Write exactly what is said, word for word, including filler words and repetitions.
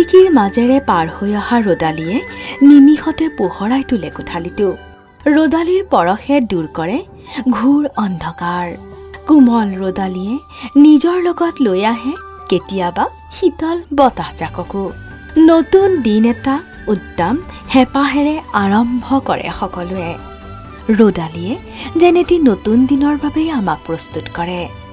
জিলিকিৰ মাজেৰে পাৰ হৈ অহা ৰদালিয়ে নিমিষতে পোহৰাই তোলে কোঠালিটো। ৰদালিৰ পৰশে দূৰ কৰে ঘোৰ অন্ধকাৰ। কোমল ৰদালিয়ে নিজৰ লগত লৈ আহে কেতিয়াবা শীতল বতাহজাককো। নতুন দিন এটা উদ্দাম হেঁপাহেৰে আৰম্ভ কৰে সকলোৱে। ৰদালিয়ে যেন এটি নতুন দিনৰ বাবে আমাক প্ৰস্তুত কৰে।